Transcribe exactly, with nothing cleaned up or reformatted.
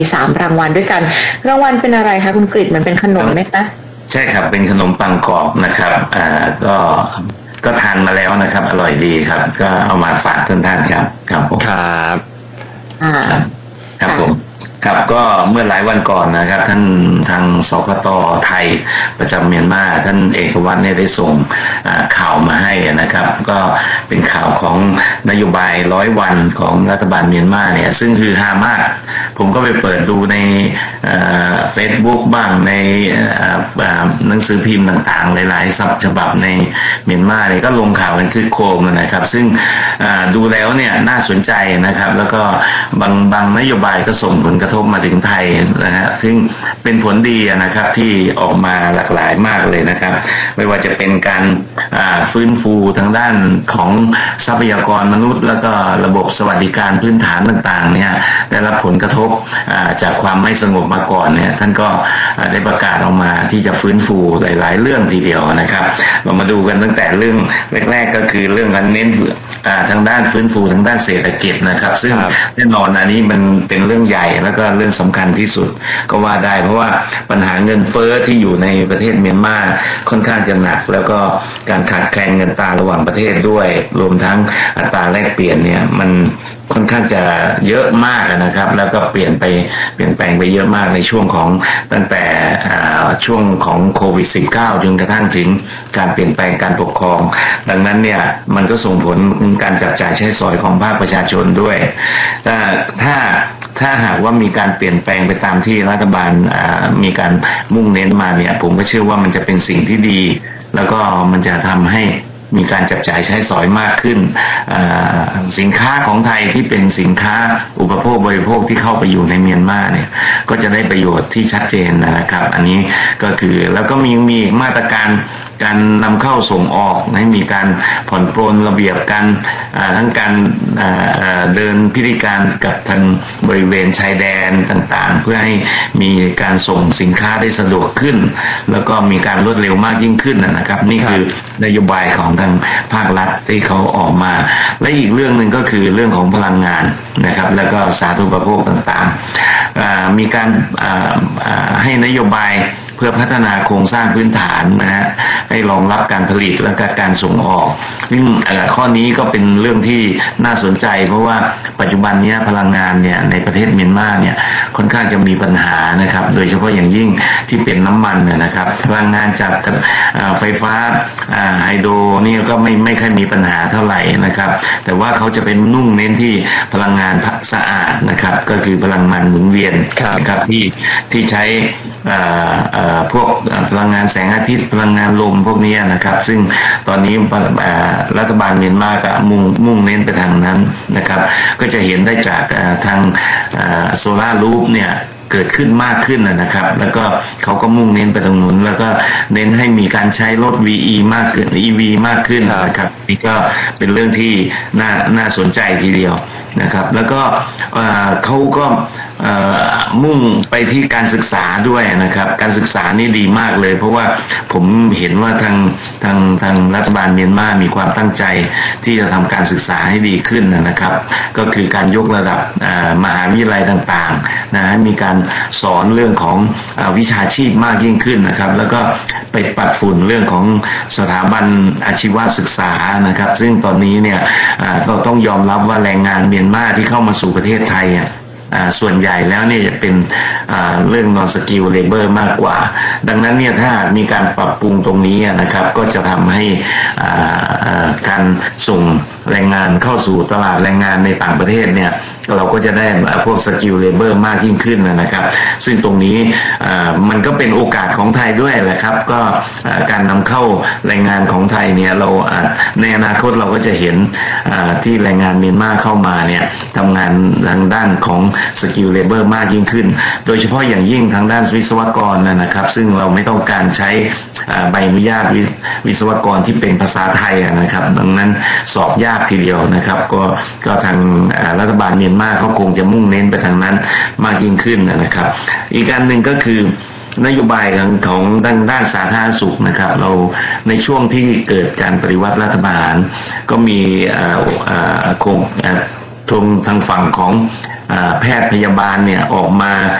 สามรางวัลด้วยกันรางวัลเป็นอะไรคะคุณกฤษมันเป็นขนมไหมคะใช่ครับเป็นขนมปังกรอบนะครับอ่าก็ก็ทานมาแล้วนะครับอร่อยดีครับก็เอามาฝากท่านท่านครับครับผมครับอ่าครับผมครับก็เมื่อหลายวันก่อนนะครับท่านทางสคต.ไทยประจำเมียนมาท่านเอกวัฒน์เนี่ยได้ส่งข่าวมาให้นะครับก็เป็นข่าวของนโยบายร้อยวันของรัฐบาลเมียนมาเนี่ยซึ่งคือฮามากผมก็ไปเปิดดูในเฟซบุ๊กบ้างในหนังสือพิมพ์ต่างๆหลายๆฉบับในเมียนมาเนี่ยก็ลงข่าวกันคือโคมนะครับซึ่งดูแล้วเนี่ยน่าสนใจนะครับแล้วก็บางบางนโยบายก็ส่งผลกระทบมาถึงไทยนะฮะซึ่งเป็นผลดีนะครับที่ออกมาหลากหลายมากเลยนะครับไม่ว่าจะเป็นการฟื้นฟูทางด้านของทรัพยากรมนุษย์แล้วก็ระบบสวัสดิการพื้นฐานต่างๆเนี่ยได้รับผลกระทบจากความไม่สงบมาก่อนเนี่ยท่านก็ได้ประกาศออกมาที่จะฟื้นฟูหลายๆเรื่องทีเดียวนะครับเรามาดูกันตั้งแต่เรื่องแรกๆก็คือเรื่องการเน้นทางด้านฟื้นฟูทางด้านเศรษฐกิจนะครับซึ่งแน่นอนอันนี้มันเป็นเรื่องใหญ่แล้วก็เรื่องสำคัญที่สุดก็ว่าได้เพราะว่าปัญหาเงินเฟ้อที่อยู่ในประเทศเมียนมาค่อนข้างจะหนักแล้วก็การขาดแคลนเงินตราระหว่างประเทศด้วยรวมทั้งอัตราแลกเปลี่ยนเนี่ยมันค่อนข้างจะเยอะมากนะครับแล้วก็เปลี่ยนไปเปลี่ยนแปลงไปเยอะมากในช่วงของตั้งแต่ช่วงของโควิด สิบเก้า จนกระทั่งถึงการเปลี่ยนแปลงการปกครองดังนั้นเนี่ยมันก็ส่งผลการจับจ่ายใช้สอยของภาคประชาชนด้วยถ้าถ้าถ้าหากว่ามีการเปลี่ยนแปลงไปตามที่รัฐบาลมีการมุ่งเน้นมาเนี่ยผมก็เชื่อว่ามันจะเป็นสิ่งที่ดีแล้วก็มันจะทำให้มีการจับจ่ายใช้สอยมากขึ้นสินค้าของไทยที่เป็นสินค้าอุปโภคบริโภคที่เข้าไปอยู่ในเมียนมาเนี่ยก็จะได้ประโยชน์ที่ชัดเจนนะครับอันนี้ก็คือแล้วก็มีมีมาตรการการนำเข้าส่งออกให้มีการผ่อนปรนระเบียบการทั้งการเดินพิธีการกับทางบริเวณชายแดนต่างๆเพื่อให้มีการส่งสินค้าได้สะดวกขึ้นแล้วก็มีการรวดเร็วมากยิ่งขึ้นนะครับนี่คือนโยบายของทางภาครัฐที่เขาออกมาและอีกเรื่องหนึ่งก็คือเรื่องของพลังงานนะครับแล้วก็สาธารณูปโภคต่างๆมีการให้นโยบายเพื่อพัฒนาโครงสร้างพื้นฐานนะฮะให้รองรับการผลิตและการส่งออกซึ่งข้อนี้ก็เป็นเรื่องที่น่าสนใจเพราะว่าปัจจุบันนี้พลังงานเนี่ยในประเทศเมียนมาเนี่ยค่อนข้างจะมีปัญหานะครับโดยเฉพาะอย่างยิ่งที่เป็นน้ำมันเนี่ยนะครับพลังงานจากไฟฟ้าไฮโดรนี่ก็ไม่ไม่ค่อยมีปัญหาเท่าไหร่นะครับแต่ว่าเขาจะเป็นนุ่งเน้นที่พลังงานสะอาดนะครับก็คือพลังงานหมุนเวียนนะครับที่ที่ใช้พวกพลังงานแสงอาทิตย์พลังงานลมพวกนี้นะครับซึ่งตอนนี้รัฐบาลเมียนมาก็มุ่งมุ่งเน้นไปทางนั้นนะครับก็จะเห็นได้จากทางโซล่ารูฟเนี่ยเกิดขึ้นมากขึ้นนะครับแล้วก็เขาก็มุ่งเน้นไปตรงนู้นแล้วก็เน้นให้มีการใช้รถ วี อี มากขึ้น อี วี มากขึ้นนะครับนี่ก็เป็นเรื่องที่น่าน่าสนใจทีเดียวนะครับแล้วก็เขาก็มุ่งไปที่การศึกษาด้วยนะครับการศึกษานี่ดีมากเลยเพราะว่าผมเห็นว่าทางทางทางรัฐบาลเมียนมามีความตั้งใจที่จะทำการศึกษาให้ดีขึ้นนะครับก็คือการยกระดับมหาวิทยาลัยต่างๆนะมีการสอนเรื่องของวิชาชีพมากยิ่งขึ้นนะครับแล้วก็ไปปัดฝุ่นเรื่องของสถาบันอาชีวศึกษานะครับซึ่งตอนนี้เนี่ยก็ต้องยอมรับว่าแรงงานเมียนมาที่เข้ามาสู่ประเทศไทยส่วนใหญ่แล้วเนี่ยจะเป็นเรื่อง non skill labor มากกว่าดังนั้นเนี่ยถ้ามีการปรับปรุงตรงนี้นะครับก็จะทำให้การส่งแรงงานเข้าสู่ตลาดแรงงานในต่างประเทศเนี่ยเราก็จะได้พวก skill labor มากยิ่งขึ้นนะครับซึ่งตรงนี้มันก็เป็นโอกาสของไทยด้วยแหละครับก็การนำเข้าแรงงานของไทยเนี่ยเราในอนาคตเราก็จะเห็นที่แรงงานเมียนมาเข้ามาเนี่ยทำงานทางด้านของ skill labor มากยิ่งขึ้นโดยเฉพาะอย่างยิ่งทางด้านวิศวกรนะครับซึ่งเราไม่ต้องการใช้ใบอนุญาตวิศวกรที่เป็นภาษาไทยนะครับดังนั้นสอบยากทีเดียวนะครับก็ก็ทางรัฐบาลเมียนมาเขาคงจะมุ่งเน้นไปทางนั้นมากยิ่งขึ้นนะครับอีกการหนึ่งก็คือนโยบายของของด้านด้านสาธารณสุขนะครับเราในช่วงที่เกิดการปฏิวัติรัฐประหารก็มีโครงทางฝั่งของแพทย์พยาบาลเนี่ยออกมา